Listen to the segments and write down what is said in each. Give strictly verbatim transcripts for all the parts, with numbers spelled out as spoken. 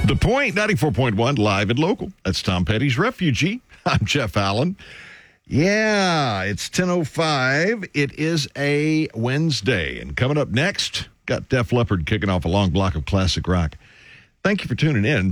The Point, ninety-four point one, live and local. That's Tom Petty's Refugee. I'm Jeff Allen. Yeah, it's ten oh five. It is a Wednesday. And coming up next, got Def Leppard kicking off a long block of classic rock. Thank you for tuning in.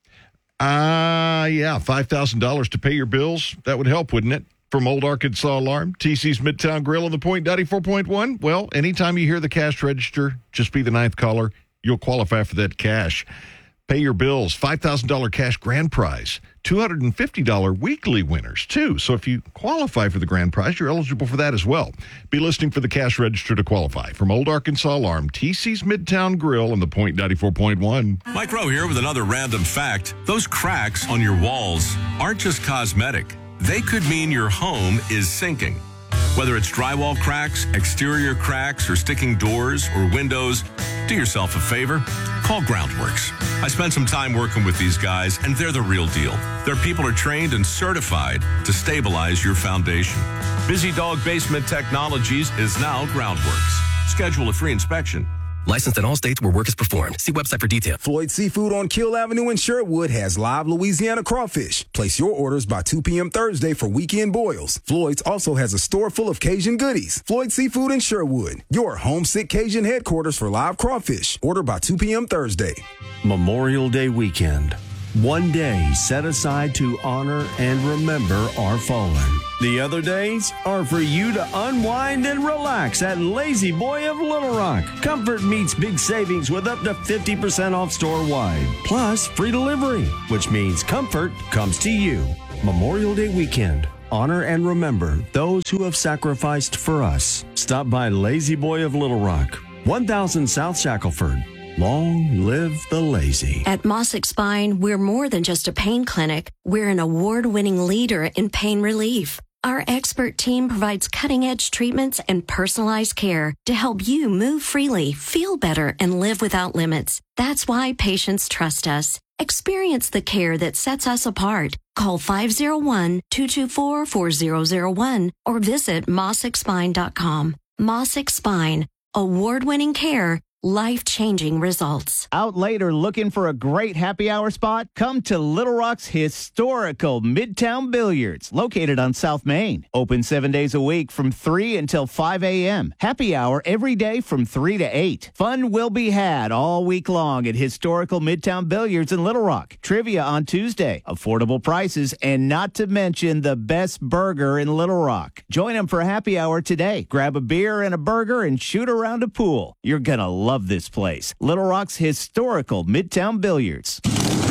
Uh, yeah, five thousand dollars to pay your bills. That would help, wouldn't it? From Old Arkansas Alarm, T C's Midtown Grill on The Point, ninety-four point one. Well, anytime you hear the cash register, just be the ninth caller. You'll qualify for that cash. Pay your bills, five thousand dollars cash grand prize, two hundred fifty dollars weekly winners, too. So if you qualify for the grand prize, you're eligible for that as well. Be listening for the cash register to qualify. From Old Arkansas Alarm, T C's Midtown Grill on The Point, ninety-four point one. Mike Rowe here with another random fact. Those cracks on your walls aren't just cosmetic. They could mean your home is sinking. Whether it's drywall cracks, exterior cracks, or sticking doors or windows, do yourself a favor. Call Groundworks. I spent some time working with these guys, and they're the real deal. Their people are trained and certified to stabilize your foundation. Busy Dog Basement Technologies is now Groundworks. Schedule a free inspection. Licensed in all states where work is performed. See website for details. Floyd Seafood on Kill Avenue in Sherwood has live Louisiana crawfish. Place your orders by two p.m. Thursday for weekend boils. Floyd's also has a store full of Cajun goodies. Floyd Seafood in Sherwood, your homesick Cajun headquarters for live crawfish. Order by two p.m. Thursday. Memorial Day weekend. One day set aside to honor and remember our fallen. The other days are for you to unwind and relax at Lazy Boy of Little Rock. Comfort meets big savings with up to fifty percent off store-wide. Plus free delivery, which means comfort comes to you. Memorial Day weekend. Honor and remember those who have sacrificed for us. Stop by Lazy Boy of Little Rock, one thousand South Shackelford. Long live the lazy. At Mossick Spine, we're more than just a pain clinic. We're an award-winning leader in pain relief. Our expert team provides cutting-edge treatments and personalized care to help you move freely, feel better, and live without limits. That's why patients trust us. Experience the care that sets us apart. Call five oh one, two two four, four oh oh one or visit mossick spine dot com. Mossick Spine, award-winning care, life-changing results. Out later looking for a great happy hour spot? Come to Little Rock's historical Midtown Billiards, located on South Main. Open seven days a week from three until five a.m. Happy hour every day from three to eight. Fun will be had all week long at historical Midtown Billiards in Little Rock. Trivia on Tuesday, affordable prices, and not to mention the best burger in Little Rock. Join them for happy hour today. Grab a beer and a burger and shoot around a pool. You're going to love Love this place. Little Rock's historical Midtown Billiards.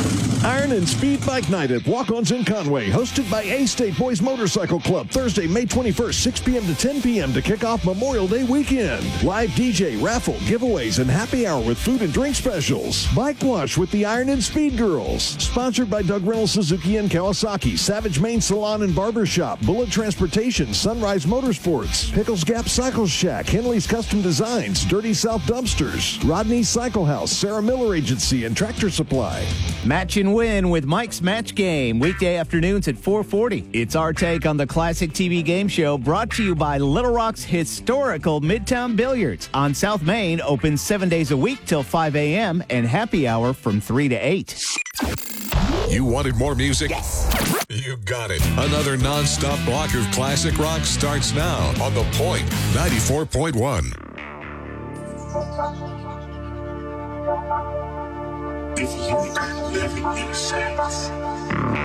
Iron and Speed Bike Night at Walk-Ons in Conway, hosted by A-State Boys Motorcycle Club, Thursday, May twenty-first, six p.m. to ten p.m. to kick off Memorial Day weekend. Live D J, raffle, giveaways, and happy hour with food and drink specials. Bike wash with the Iron and Speed Girls. Sponsored by Doug Reynolds Suzuki and Kawasaki, Savage Main Salon and Barbershop, Bullet Transportation, Sunrise Motorsports, Pickles Gap Cycle Shack, Henley's Custom Designs, Dirty South Dumpsters, Rodney's Cycle House, Sarah Miller Agency, and Tractor Supply. Match and win with Mike's Match Game, weekday afternoons at four forty. It's our take on the classic T V game show, brought to you by Little Rock's historical Midtown Billiards. On South Main, open seven days a week till five a.m. and happy hour from three to eight. You wanted more music? Yes. You got it. Another non-stop block of classic rock starts now on The Point, ninety-four point one. If you could live in sex.